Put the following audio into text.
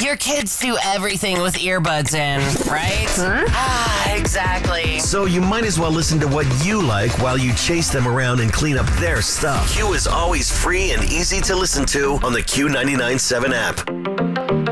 Your kids do everything with earbuds in, right? Exactly. So you might as well listen to what you like while you chase them around and clean up their stuff. Q is always free and easy to listen to on the Q99.7 app.